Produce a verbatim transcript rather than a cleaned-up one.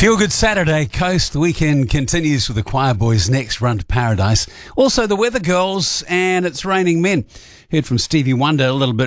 Feel Good Saturday Coast. The weekend continues with the Choir Boys' next run to paradise. Also the Weather Girls and It's Raining Men. Heard from Stevie Wonder a little bit